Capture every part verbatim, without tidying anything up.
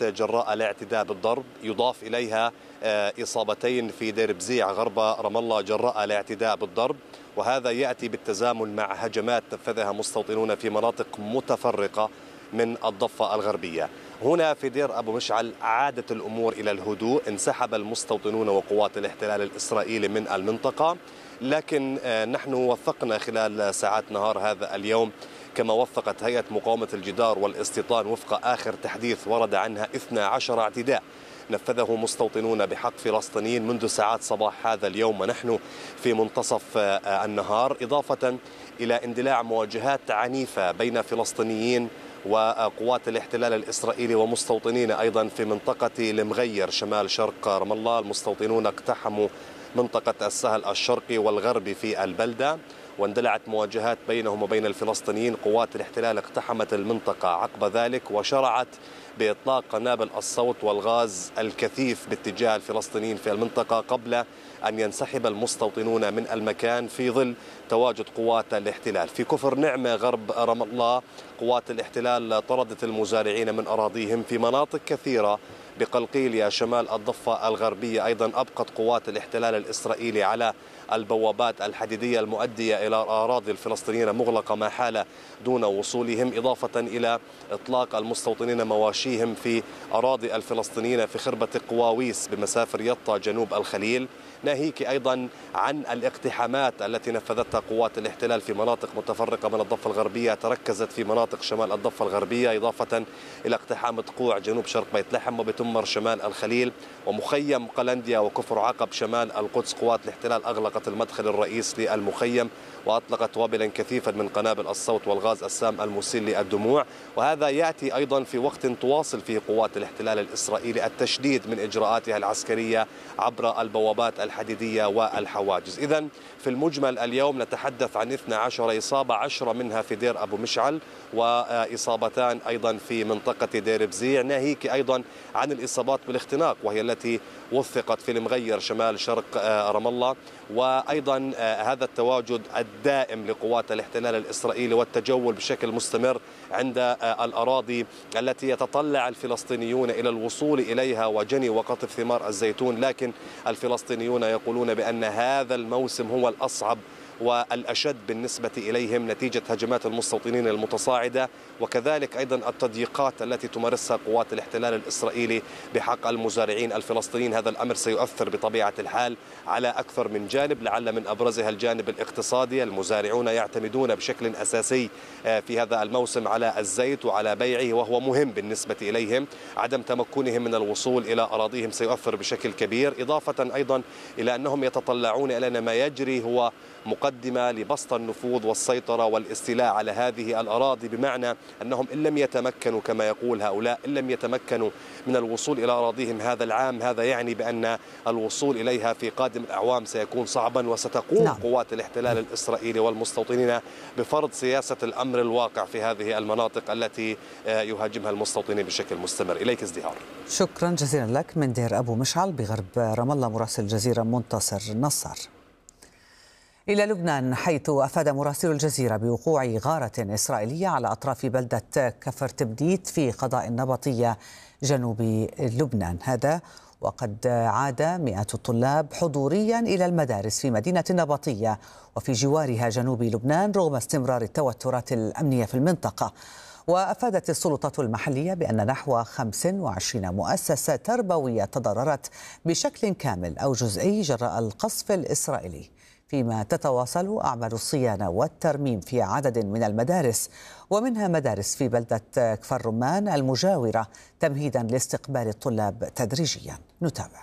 جراء الاعتداء بالضرب، يضاف إليها إصابتين في دير بزيع غرب رام الله جراء الاعتداء بالضرب، وهذا يأتي بالتزامن مع هجمات نفذها مستوطنون في مناطق متفرقة من الضفة الغربية. هنا في دير أبو مشعل عادت الأمور إلى الهدوء، انسحب المستوطنون وقوات الاحتلال الإسرائيلي من المنطقة، لكن نحن وثقنا خلال ساعات نهار هذا اليوم كما وثقت هيئة مقاومة الجدار والاستيطان وفق آخر تحديث ورد عنها اثني عشر اعتداء نفذه مستوطنون بحق فلسطينيين منذ ساعات صباح هذا اليوم ونحن في منتصف النهار، إضافة إلى اندلاع مواجهات عنيفة بين فلسطينيين وقوات الاحتلال الإسرائيلي ومستوطنين أيضا في منطقة المغير شمال شرق رام الله. المستوطنون اقتحموا منطقة السهل الشرقي والغربي في البلدة، واندلعت مواجهات بينهم وبين الفلسطينيين. قوات الاحتلال اقتحمت المنطقة عقب ذلك وشرعت بإطلاق قنابل الصوت والغاز الكثيف باتجاه الفلسطينيين في المنطقة قبل أن ينسحب المستوطنون من المكان في ظل تواجد قوات الاحتلال. في كفر نعمة غرب رام الله قوات الاحتلال طردت المزارعين من أراضيهم. في مناطق كثيرة بقلقيلية شمال الضفة الغربية أيضا أبقت قوات الاحتلال الإسرائيلي على البوابات الحديدية المؤدية إلى أراضي الفلسطينيين مغلقة ما حال دون وصولهم، إضافة إلى إطلاق المستوطنين مواشيهم في أراضي الفلسطينيين في خربة قواويس بمسافر يطا جنوب الخليل، ناهيك أيضا عن الاقتحامات التي نفذتها قوات الاحتلال في مناطق متفرقة من الضفة الغربية تركزت في مناطق شمال الضفة الغربية، إضافة إلى اقتحام تقوع جنوب شرق بيت لحم وبتمر شمال الخليل ومخيم قلنديا وكفر عقب شمال القدس. قوات الاحتلال أغلقت المدخل الرئيسي للمخيم وأطلقت وابلا كثيفا من قنابل الصوت والغاز السام المسيل للدموع، وهذا يأتي أيضا في وقت تواصل فيه قوات الاحتلال الإسرائيلي التشديد من إجراءاتها العسكرية عبر البوابات الحديدية والحواجز. إذن في المجمل اليوم نتحدث عن اثني عشر إصابة، عشرة منها في دير أبو مشعل وإصابتان أيضا في منطقة دير بزيع، ناهيك أيضا عن الإصابات بالاختناق وهي التي وثقت في المغير شمال شرق رام الله، وأيضا هذا التواجد الدائم لقوات الاحتلال الإسرائيلي والتجول بشكل مستمر عند الأراضي التي يتطلع الفلسطينيون إلى الوصول إليها وجني وقطف ثمار الزيتون، لكن الفلسطينيون يقولون بأن هذا الموسم هو الأصعب والأشد بالنسبة إليهم نتيجة هجمات المستوطنين المتصاعدة، وكذلك أيضا التضييقات التي تمارسها قوات الاحتلال الإسرائيلي بحق المزارعين الفلسطينيين. هذا الأمر سيؤثر بطبيعة الحال على أكثر من جانب، لعل من أبرزها الجانب الاقتصادي. المزارعون يعتمدون بشكل أساسي في هذا الموسم على الزيت وعلى بيعه وهو مهم بالنسبة إليهم. عدم تمكنهم من الوصول إلى أراضيهم سيؤثر بشكل كبير، إضافة أيضا إلى أنهم يتطلعون إلى أن ما يجري هو مقدمة لبسط النفوذ والسيطرة والاستيلاء على هذه الأراضي، بمعنى أنهم إن لم يتمكنوا كما يقول هؤلاء إن لم يتمكنوا من الوصول إلى أراضيهم هذا العام، هذا يعني بأن الوصول إليها في قادم الأعوام سيكون صعبا، وستقوم نعم. قوات الاحتلال الإسرائيلي والمستوطنين بفرض سياسة الأمر الواقع في هذه المناطق التي يهاجمها المستوطنين بشكل مستمر. إليك ازدهار. شكرا جزيلا لك من دير أبو مشعل بغرب رام الله مراسل الجزيرة منتصر نصر. إلى لبنان، حيث أفاد مراسل الجزيرة بوقوع غارة إسرائيلية على أطراف بلدة كفر تبديت في قضاء النبطية جنوب لبنان، هذا وقد عاد مئات الطلاب حضوريا إلى المدارس في مدينة النبطية وفي جوارها جنوب لبنان رغم استمرار التوترات الأمنية في المنطقة. وأفادت السلطات المحلية بأن نحو خمس وعشرين مؤسسة تربوية تضررت بشكل كامل أو جزئي جراء القصف الإسرائيلي، فيما تتواصل أعمال الصيانة والترميم في عدد من المدارس ومنها مدارس في بلدة كفر رمان المجاورة تمهيدا لاستقبال الطلاب تدريجيا. نتابع.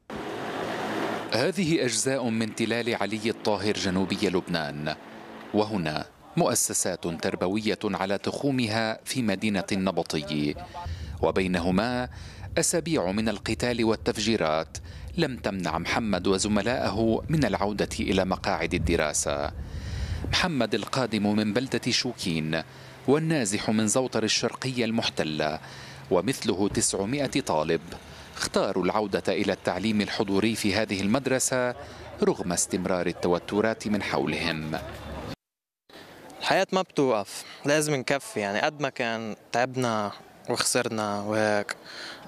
هذه أجزاء من تلال علي الطاهر جنوبي لبنان، وهنا مؤسسات تربوية على تخومها في مدينة النبطي، وبينهما أسابيع من القتال والتفجيرات لم تمنع محمد وزملائه من العودة إلى مقاعد الدراسة. محمد القادم من بلدة شوكين والنازح من زوطر الشرقية المحتلة ومثله تسعمائة طالب اختاروا العودة إلى التعليم الحضوري في هذه المدرسة رغم استمرار التوترات من حولهم. الحياة ما بتوقف، لازم نكفي، يعني قد ما كان تعبنا وخسرنا وهيك